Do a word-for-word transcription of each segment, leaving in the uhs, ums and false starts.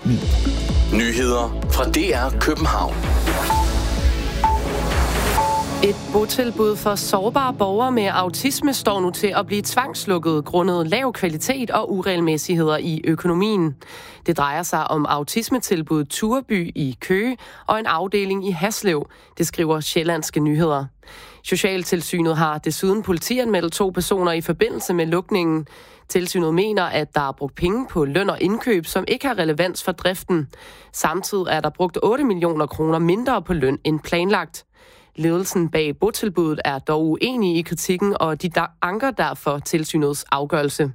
ni. Nyheder fra D R København. Et botilbud for sårbare borgere med autisme står nu til at blive tvangslukket grundet lav kvalitet og uregelmæssigheder i økonomien. Det drejer sig om autismetilbud Tureby i Køge og en afdeling i Haslev, det skriver Sjællandske Nyheder. Socialtilsynet har desuden politianmeldt to personer i forbindelse med lukningen. Tilsynet mener, at der er brugt penge på løn og indkøb, som ikke har relevans for driften. Samtidig er der brugt otte millioner kroner mindre på løn end planlagt. Ledelsen bag botilbuddet er dog uenige i kritikken, og de anker derfor tilsynets afgørelse.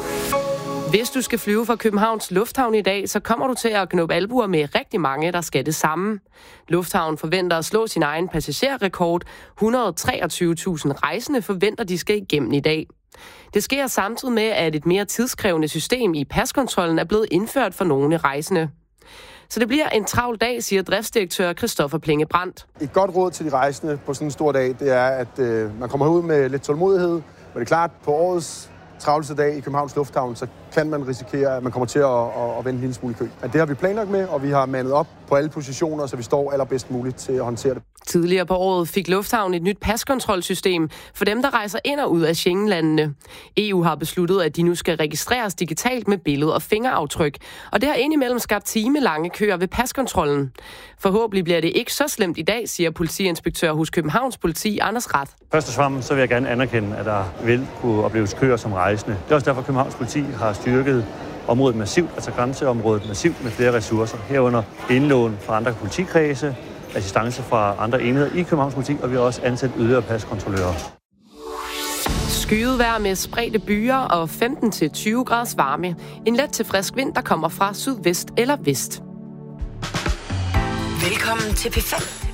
Hvis du skal flyve fra Københavns Lufthavn i dag, så kommer du til at knuppe albuer med rigtig mange, der skal det samme. Lufthavn forventer at slå sin egen passagerrekord. et hundrede og treogtyve tusind rejsende forventer, de skal igennem i dag. Det sker samtidig med, at et mere tidskrævende system i paskontrollen er blevet indført for nogle rejsende. Så det bliver en travl dag, siger driftsdirektør Christoffer Plinge Brandt. Et godt råd til de rejsende på sådan en stor dag, det er, at øh, man kommer ud med lidt tålmodighed. Men det er klart, på årets travleste dag i Københavns Lufthavn, så kan man risikere, at man kommer til at, at, at vende en lille smule i kø. Men det har vi planlagt med, og vi har mandet op på alle positioner, så vi står allerbedst muligt til at håndtere det. Tidligere på året fik Lufthavn et nyt paskontrolsystem for dem, der rejser ind og ud af Schengenlandene. E U har besluttet, at de nu skal registreres digitalt med billede- og fingeraftryk, og det har indimellem skabt timelange køer ved paskontrollen. Forhåbentlig bliver det ikke så slemt i dag, siger politiinspektør hos Københavns Politi, Anders Rath. Først og fremmest så vil jeg gerne anerkende, at der vil kunne opleves køer som rejsende. Det er også derfor, Københavns Politi har styrket området massivt, altså grænseområdet massivt med flere ressourcer. Herunder indlån fra andre politikredse, assistance fra andre enheder i Københavns Politi, og vi har også ansat yderligere paskontrollører. Skyet vejr med spredte byer og femten til tyve graders varme. En let til frisk vind, der kommer fra sydvest eller vest. Velkommen til P fem.